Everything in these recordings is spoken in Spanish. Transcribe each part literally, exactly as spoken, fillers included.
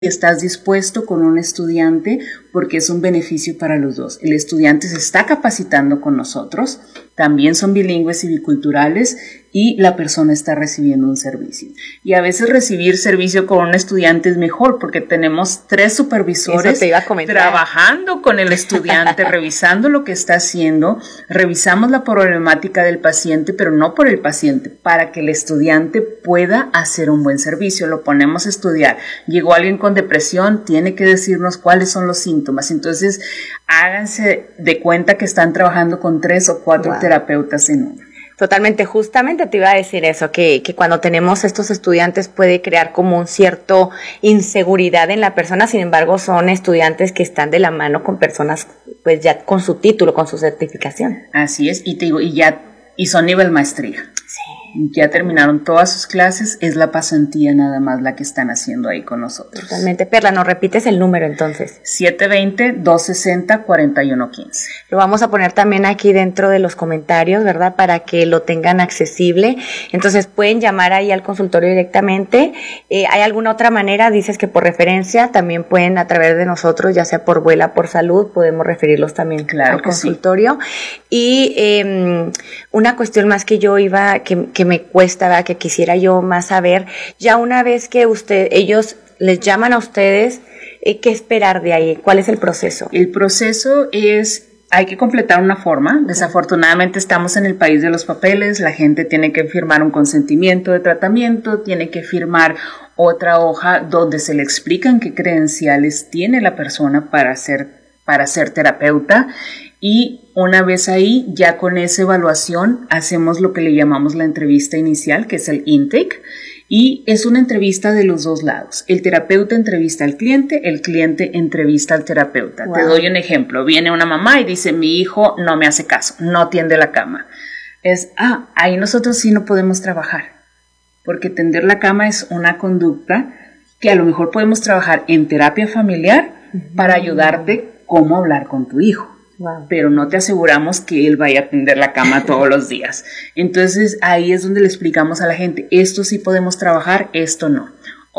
estás dispuesto con un estudiante porque es un beneficio para los dos. El estudiante se está capacitando con nosotros, también son bilingües y biculturales y la persona está recibiendo un servicio. Y a veces recibir servicio con un estudiante es mejor porque tenemos tres supervisores trabajando con el estudiante, revisando lo que está haciendo, revisamos la problemática del paciente, pero no por el paciente, para que el estudiante pueda hacer un buen servicio. Lo ponemos a estudiar. Llegó alguien con depresión, tiene que decirnos cuáles son los síntomas. Entonces, háganse de cuenta que están trabajando con tres o cuatro wow. terapeutas en uno. Totalmente, justamente te iba a decir eso, que, que cuando tenemos estos estudiantes puede crear como un cierto inseguridad en la persona, sin embargo son estudiantes que están de la mano con personas pues ya con su título, con su certificación. Así es, y te digo, y ya, y son nivel maestría. Sí. Ya terminaron todas sus clases, es la pasantía nada más la que están haciendo ahí con nosotros. Totalmente. Perla, ¿nos repites el número entonces? siete dos cero, dos seis cero, cuatro uno uno cinco. Lo vamos a poner también aquí dentro de los comentarios, ¿verdad? Para que lo tengan accesible. Entonces pueden llamar ahí al consultorio directamente. Eh, ¿Hay alguna otra manera? Dices que por referencia también pueden a través de nosotros, ya sea por Vuela, por Salud, podemos referirlos también claro al consultorio. Sí. Y eh, una cuestión más que yo iba, que, que me cuesta, ¿verdad? Que quisiera yo más saber, ya una vez que usted, ellos les llaman a ustedes, eh, ¿qué esperar de ahí? ¿Cuál es el proceso? El proceso es, hay que completar una forma. Desafortunadamente estamos en el país de los papeles, la gente tiene que firmar un consentimiento de tratamiento, tiene que firmar otra hoja donde se le explican qué credenciales tiene la persona para ser, para ser terapeuta. Y una vez ahí, ya con esa evaluación, hacemos lo que le llamamos la entrevista inicial, que es el intake, y es una entrevista de los dos lados. El terapeuta entrevista al cliente, el cliente entrevista al terapeuta. Wow. Te doy un ejemplo. Viene una mamá y dice, mi hijo no me hace caso, no tiende la cama. Es, ah, ahí nosotros sí no podemos trabajar, porque tender la cama es una conducta que a lo mejor podemos trabajar en terapia familiar uh-huh. para ayudarte cómo hablar con tu hijo. Wow. Pero no te aseguramos que él vaya a tender la cama todos los días. Entonces ahí es donde le explicamos a la gente, esto sí podemos trabajar, esto no.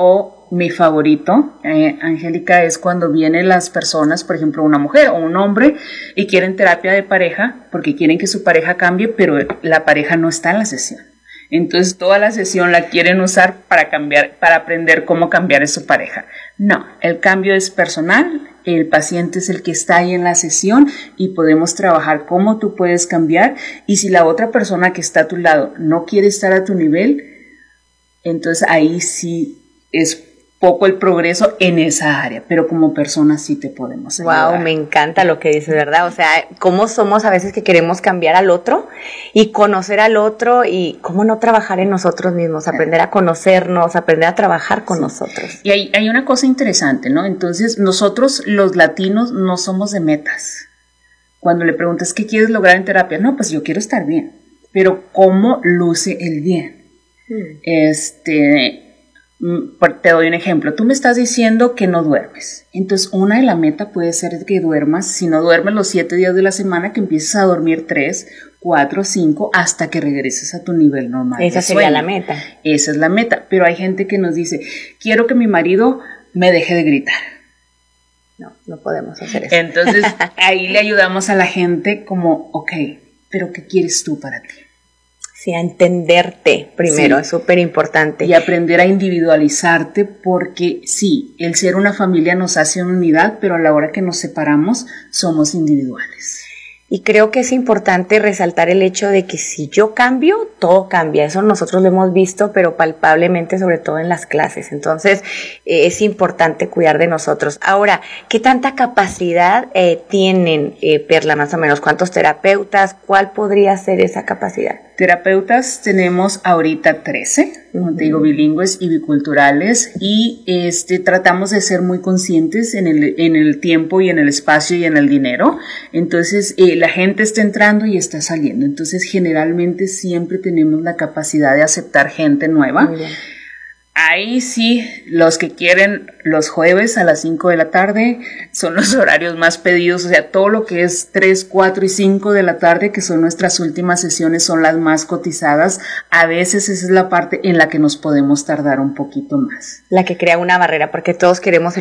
O mi favorito, eh, Angélica, es cuando vienen las personas, por ejemplo una mujer o un hombre, y quieren terapia de pareja porque quieren que su pareja cambie, pero la pareja no está en la sesión. Entonces toda la sesión la quieren usar para cambiar, para aprender cómo cambiar a su pareja. No, el cambio es personal, el paciente es el que está ahí en la sesión y podemos trabajar cómo tú puedes cambiar. Y si la otra persona que está a tu lado no quiere estar a tu nivel, entonces ahí sí es poco el progreso en esa área, pero como personas sí te podemos ayudar. Wow, me encanta lo que dices, ¿verdad? O sea, cómo somos a veces que queremos cambiar al otro y conocer al otro y cómo no trabajar en nosotros mismos, aprender a conocernos, aprender a trabajar con sí. nosotros. Y hay, hay una cosa interesante, ¿no? Entonces, nosotros los latinos no somos de metas. Cuando le preguntas, ¿qué quieres lograr en terapia? No, pues yo quiero estar bien, pero ¿cómo luce el bien? Hmm. Este... Te doy un ejemplo, tú me estás diciendo que no duermes, entonces una de las metas puede ser que duermas, si no duermes los siete días de la semana, que empieces a dormir tres, cuatro, cinco, hasta que regreses a tu nivel normal. Esa sería la meta. Esa es la meta, pero hay gente que nos dice, quiero que mi marido me deje de gritar. No, no podemos hacer eso. Entonces ahí le ayudamos a la gente como, ok, pero ¿qué quieres tú para ti? Sí, a entenderte primero, sí. Es súper importante. Y aprender a individualizarte porque sí, el ser una familia nos hace una unidad, pero a la hora que nos separamos somos individuales. Y creo que es importante resaltar el hecho de que si yo cambio, todo cambia. Eso nosotros lo hemos visto, pero palpablemente, sobre todo en las clases. Entonces, eh, es importante cuidar de nosotros. Ahora, ¿qué tanta capacidad eh, tienen, eh, Perla, más o menos? ¿Cuántos terapeutas? ¿Cuál podría ser esa capacidad? Terapeutas tenemos ahorita trece, como uh-huh. te digo, bilingües y biculturales, y este, tratamos de ser muy conscientes en el, en el tiempo y en el espacio y en el dinero. Entonces, eh, la gente está entrando y está saliendo. Entonces, generalmente siempre tenemos la capacidad de aceptar gente nueva. Ahí sí, los que quieren los jueves a las cinco de la tarde son los horarios más pedidos, o sea, todo lo que es tres, cuatro y cinco de la tarde, que son nuestras últimas sesiones, son las más cotizadas. A veces esa es la parte en la que nos podemos tardar un poquito más. La que crea una barrera, porque todos queremos